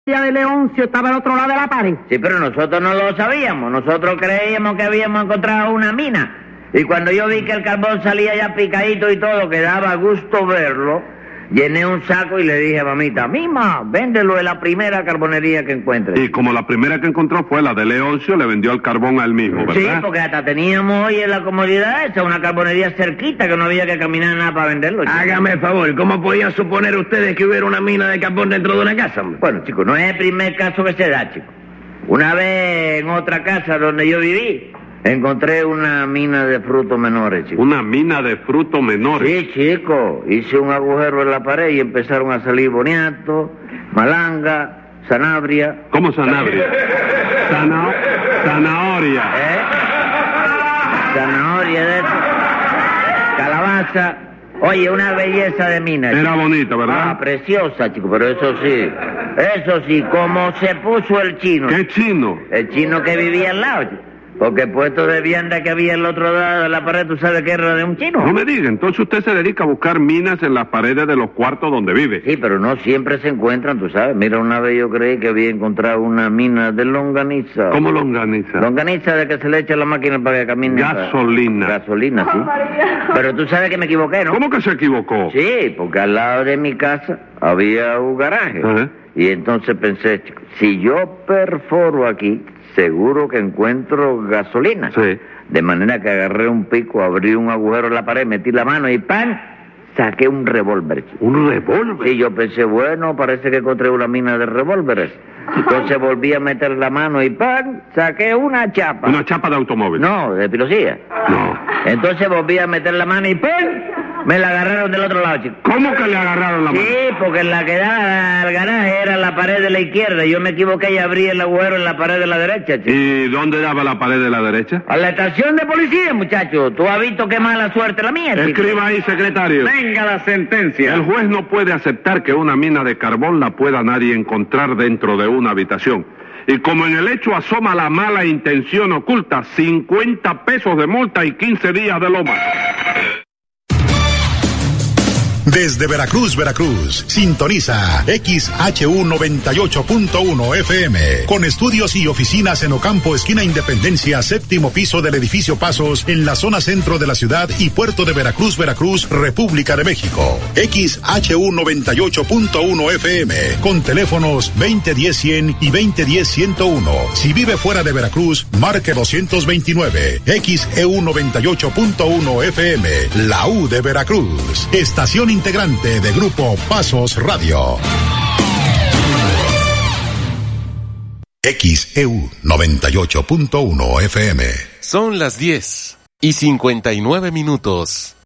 de Leoncio estaba al otro lado de la pared. Sí, pero nosotros no lo sabíamos. Nosotros creíamos que habíamos encontrado una mina. Y cuando yo vi que el carbón salía ya picadito y todo, que daba gusto verlo, llené un saco y le dije a mamita, Mima, véndelo en la primera carbonería que encuentres. Y como la primera que encontró fue la de Leoncio, le vendió el carbón a él mismo, ¿verdad? Sí, porque hasta teníamos hoy en la comodidad esa, una carbonería cerquita, que no había que caminar nada para venderlo. Chico. Hágame el favor, ¿cómo podían suponer ustedes que hubiera una mina de carbón dentro de una casa, hombre? Bueno, chicos, no es el primer caso que se da, chicos. Una vez en otra casa donde yo viví, encontré una mina de frutos menores, chicos. ¿Una mina de frutos menores? Sí, chico. Hice un agujero en la pared y empezaron a salir boniato, malanga, sanabria. ¿Cómo sanabria? Zanahoria. Zanahoria de eso. Calabaza. Oye, una belleza de mina. Era bonita, ¿verdad? Ah, preciosa, chico, pero eso sí, como se puso el chino. ¿Qué chino? El chino que vivía al lado, chico. Porque puesto de vianda que había al otro lado de la pared, ¿tú sabes que era de un chino? No me diga, entonces usted se dedica a buscar minas en las paredes de los cuartos donde vive. Sí, pero no siempre se encuentran, tú sabes. Mira, una vez yo creí que había encontrado una mina de longaniza. ¿Cómo longaniza? Longaniza de que se le echa a la máquina para que camine. Gasolina. Gasolina, sí. Pero tú sabes que me equivoqué, ¿no? ¿Cómo que se equivocó? Sí, porque al lado de mi casa había un garaje. Ajá. Y entonces pensé, chico, si yo perforo aquí, seguro que encuentro gasolina. Sí. De manera que agarré un pico, abrí un agujero en la pared, metí la mano y ¡pam! Saqué un revólver, chico. ¿Un revólver? Sí, yo pensé, bueno, parece que encontré una mina de revólveres. Entonces volví a meter la mano y ¡pam! Saqué una chapa. ¿Una chapa de automóvil? No, de pilosía. No. Entonces volví a meter la mano y ¡pam! Me la agarraron del otro lado, chico. ¿Cómo que le agarraron la mano? Sí, porque la que daba al garaje era la pared de la izquierda. Yo me equivoqué y abrí el agujero en la pared de la derecha, chico. ¿Y dónde daba la pared de la derecha? A la estación de policía, muchacho. Tú has visto qué mala suerte la mía, chico. Escriba ahí, secretario. Venga la sentencia. El juez no puede aceptar que una mina de carbón la pueda nadie encontrar dentro de una habitación. Y como en el hecho asoma la mala intención oculta, 50 pesos de multa y 15 días de loma. Desde Veracruz, sintoniza XHU 98.1 FM, con estudios y oficinas en Ocampo, esquina Independencia, séptimo piso del edificio Pasos, en la zona centro de la ciudad y puerto de Veracruz, República de México. XHU 98.1 FM, con teléfonos 2010-100 y 2010-101. Si vive fuera de Veracruz, marque 229. XEU 98.1 FM, la U de Veracruz. Estación integrante de Grupo Pasos Radio. XEU 98.1 FM. Son las 10:59.